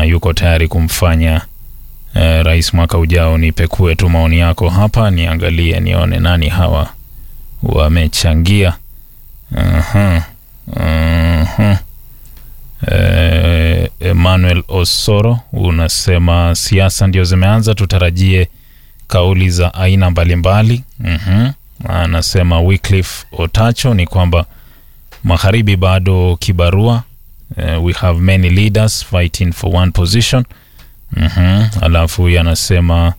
na yuko tayari kumfanya rais mwaka ujao. Nipekue tu maoni yako hapa niangalie nione nani hawa wamechangia. Emmanuel Osoro unasema siasa ndio zimeanza, tutarajie kauli za aina mbalimbali. Anasema Wycliffe Otacho ni kwamba magharibi bado kibarua. We have many leaders fighting for one position. Alafu yanasema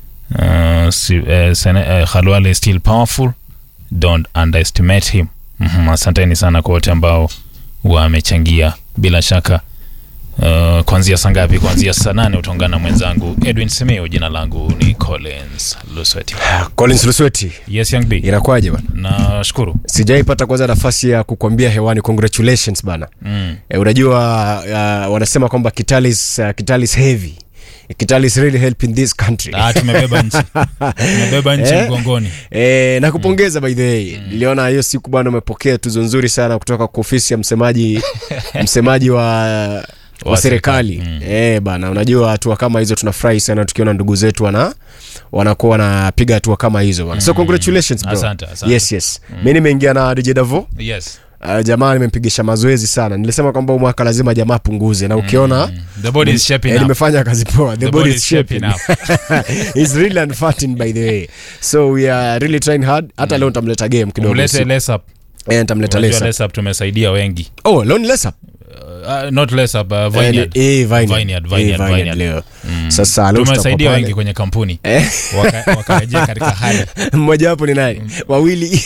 Khalwale is still powerful, don't underestimate him. Asanteni sana kwa wote ambao wamechangia. Bila shaka kuanzia saa ngapi? Kuanzia saa 8 utaungana mwenzangu Edwin Semeo. Jina langu ni Collins Lusweti. Collins Lusweti. Yes young B. Inakwaje bwana? Nashukuru. Sijaipata kwanza nafasi ya kukwambia hewani congratulations bana. Unajua wanasema kwamba Kitale is heavy. Kitale is really helping this country. Tumebeba nchi. Tumebeba nchi mgongoni. Nakupongeza by the way. Niliona hiyo siku bwana umepokea tuzo nzuri sana kutoka kwa ofisi ya msemaji wa serikali. Bana unajua hatua kama hizo tunafurahi sana tukiona ndugu zetu wanakuwa wanapiga hatua kama hizo bana. So congratulations bro. Asante. Yes. Mimi nimeingia na DJ Davo. Yes. Jamaa nimempigisha mazoezi sana. Nilisema kwamba mwaka lazima jamaa punguze na ukiona the body is shaping up. Nimefanya kazi poa. The body is shaping up. It's really unfatting by the way. So we are really trying hard. Hata leo nitamleta game kidogo. Mlete less up. Nitamleta less up. Tumesaidia wengi. Oh, less up. Not less up, Vineyard leo. Sasa leo tumesaidia wengi kwenye kampuni. Wakarejea katika hali. Mmoja wapo ni nani? Wawili.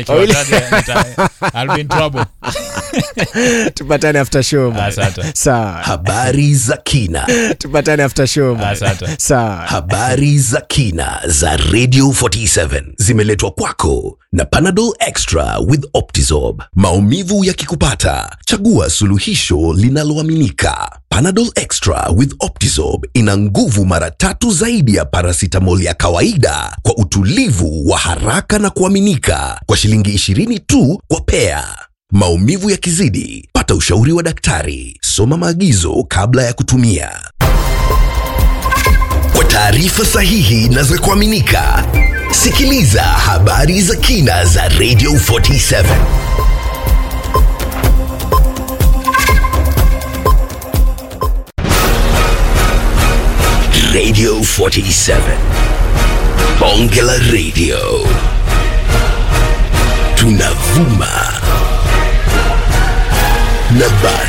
I'll be in trouble. Tupatane after show. Asante. Sawa. Habari za kina. Tupatane after show. Asante. Sawa. Habari za kina za Radio 47 zimeletwa kwako na Panadol Extra with Optizorb. Maumivu yakikupata, chagua suluhisho linaloaminika. Panadol Extra with Optizorb ina nguvu mara 3 zaidi ya paracetamol ya kawaida kwa utulivu wa haraka na kuaminika, kwa shilingi 20 tu kwa pea. Maumivu yakizidi, pata ushauri wa daktari. Soma maagizo kabla ya kutumia. Kwa taarifa sahihi na za kuaminika, sikiliza habari za kina za Radio 47. Radio 47. Bonge la Radio. Tunavuma na bado